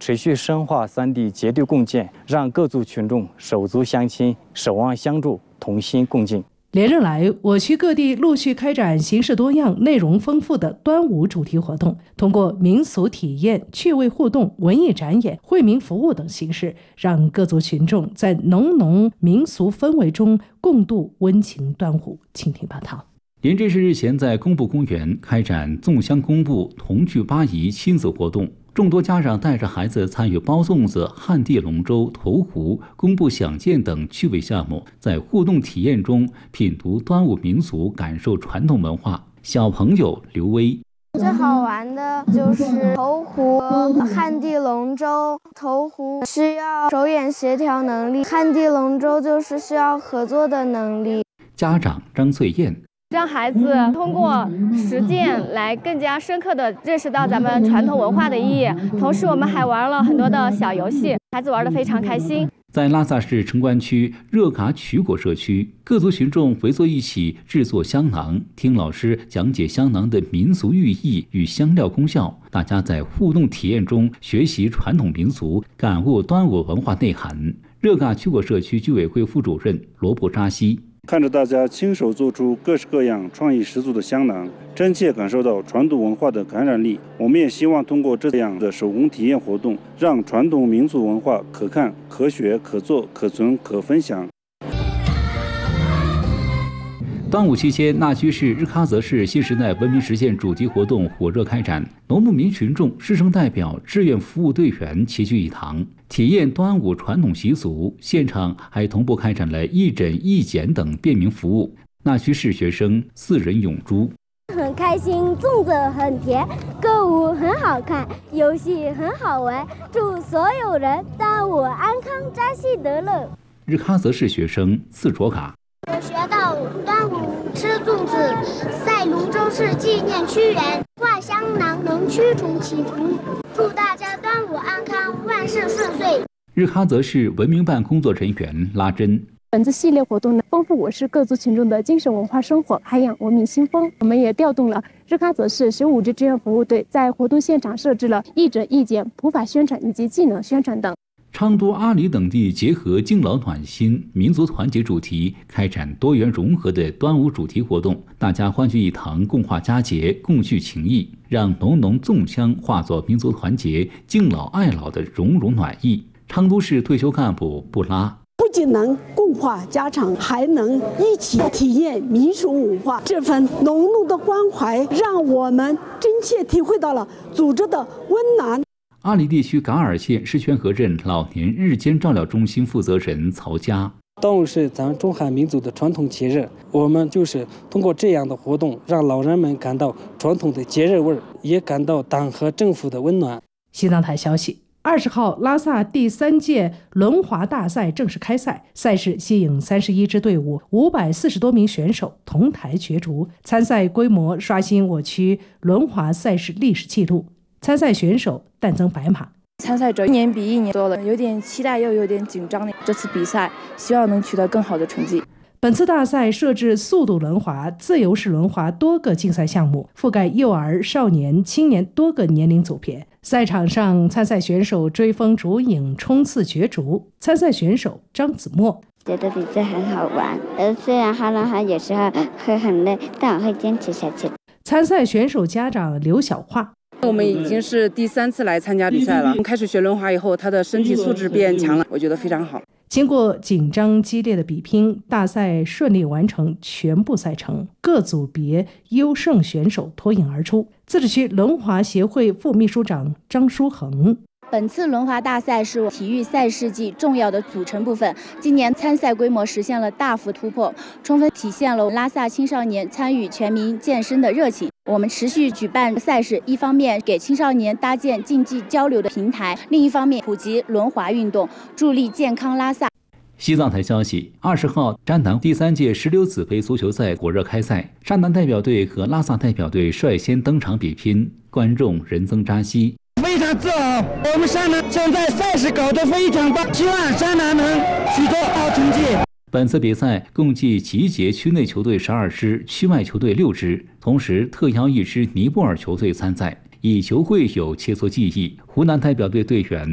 持续深化三地结对共建，让各族群众手足相亲、守望相助、同心共进。 连日来，我区各地陆续开展形式多样、内容丰富的端午主题活动，通过民俗体验、趣味互动、文艺展演、惠民服务等形式，让各族群众在浓浓民俗氛围中共度温情端午。请听报道。 林镇市日前在工部公园开展粽香公布同聚八姨亲子活动，众多家长带着孩子参与包粽子、旱地龙舟、投壶、公布响箭等趣味项目，在互动体验中品读端午民俗，感受传统文化。小朋友刘威： 最好玩的就是投壶、旱地龙舟。投壶需要手眼协调能力，旱地龙舟就是需要合作的能力。 家长张翠燕： 让孩子通过实践来更加深刻地认识到咱们传统文化的意义，同时我们还玩了很多的小游戏，孩子玩得非常开心。 在拉萨市城关区热嘎曲果社区，各族群众围坐一起制作香囊，听老师讲解香囊的民俗寓意与香料功效。大家在互动体验中学习传统民俗，感悟端午文化内涵。热嘎曲果社区居委会副主任罗布扎西： 看着大家亲手做出各式各样创意十足的香囊，真切感受到传统文化的感染力。我们也希望通过这样的手工体验活动，让传统民族文化可看、可学、可做、可存、可分享。 端午期间，那曲市日喀则市新时代文明实践主题活动火热开展，农牧民群众、师生代表、志愿服务队员齐聚一堂，体验端午传统习俗。现场还同步开展了义诊、义检等便民服务。那曲市学生4人永珠： 很开心，粽子很甜，歌舞很好看，游戏很好玩，祝所有人端午安康，扎西得乐。 日喀则市学生4卓嘎： 我学到端午吃粽子，赛龙舟是纪念屈原，画香囊能驱除祈福，祝大家端午安康，万事顺遂。 日喀则市文明办工作人员拉珍： 本次系列活动呢，丰富我市各族群众的精神文化生活，涵养文明新风。我们也调动了日喀则市15支志愿服务队，在活动现场设置了义诊、义检、普法宣传以及技能宣传等。 昌都、阿里等地结合敬老暖心、民族团结主题，开展多元融合的端午主题活动，大家欢聚一堂，共话佳节，共叙情谊，让浓浓粽香化作民族团结、敬老爱老的融融暖意。昌都市退休干部布拉： 不仅能共话家常，还能一起体验民俗文化，这份浓浓的关怀，让我们真切体会到了组织的温暖。 阿里地区噶尔县狮泉河镇老年日间照料中心负责人曹佳： 端午是咱中汉民族的传统节日，我们就是通过这样的活动，让老人们感到传统的节日味儿，也感到党和政府的温暖。 西藏台消息，20号拉萨第3届轮滑大赛正式开赛，赛事吸引31支队伍、540多名选手同台角逐，参赛规模刷新我区轮滑赛事历史纪录。参赛选手诞增白马， 参赛者一年比一年多了，有点期待又有点紧张。这次比赛希望能取得更好的成绩。 本次大赛设置速度轮滑、自由式轮滑多个竞赛项目，覆盖幼儿、少年、青年多个年龄组别。赛场上，参赛选手追风逐影、冲刺角逐。参赛选手张子墨： 觉得比赛很好玩，虽然哈拉哈有时候会很累，但我会坚持下去。 参赛选手家长刘小化： 我们已经是第3次来参加比赛了。开始学轮滑以后，他的身体素质变强了，我觉得非常好。 经过紧张激烈的比拼，大赛顺利完成全部赛程，各组别优胜选手脱颖而出。自治区轮滑协会副秘书长张书恒： 本次轮滑大赛是体育赛事季重要的组成部分，今年参赛规模实现了大幅突破，充分体现了拉萨青少年参与全民健身的热情。我们持续举办赛事，一方面给青少年搭建竞技交流的平台，另一方面普及轮滑运动，助力健康拉萨。 西藏台消息，20号山南第3届石榴籽杯足球赛火热开赛，山南代表队和拉萨代表队率先登场比拼，观众人增扎西。 非常自豪，我们山南现在赛事搞得非常棒，希望山南能取得好成绩。 本次比赛共计集结区内球队12支，区外球队6支，同时特邀1支尼泊尔球队参赛，以球会友切磋技艺。湖南代表队队员